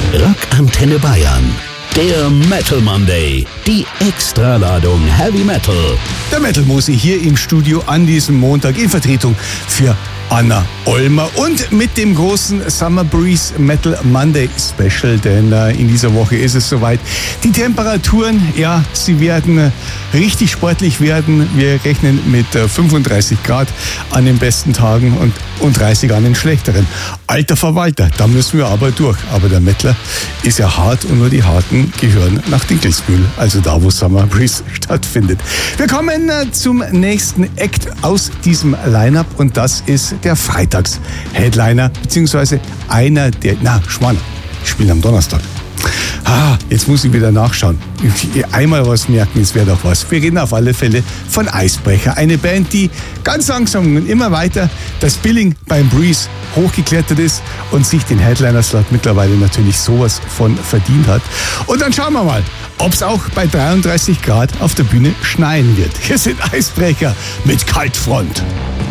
Rock Antenne Bayern. Der Metal Monday. Die Extraladung Heavy Metal. Der Metal Musi hier im Studio an diesem Montag in Vertretung für Anna Olmer und mit dem großen Summer Breeze Metal Monday Special, denn in dieser Woche ist es soweit. Die Temperaturen, ja, sie werden richtig sportlich werden. Wir rechnen mit 35 Grad an den besten Tagen und 30 an den schlechteren. Alter Verwalter, da müssen wir aber durch. Aber der Mettler ist ja hart und nur die Harten gehören nach Dinkelsbühl, also da, wo Summer Breeze stattfindet. Wir kommen zum nächsten Act aus diesem Line-Up und das ist der Freitags-Headliner, beziehungsweise einer der, Schmarrn, ich spiele am Donnerstag. Jetzt muss ich wieder nachschauen. Einmal was merken, es wäre doch was. Wir reden auf alle Fälle von Eisbrecher. Eine Band, die ganz langsam und immer weiter das Billing beim Breeze hochgeklettert ist und sich den Headliner-Slot mittlerweile natürlich sowas von verdient hat. Und dann schauen wir mal, ob es auch bei 33 Grad auf der Bühne schneien wird. Hier sind Eisbrecher mit Kaltfront.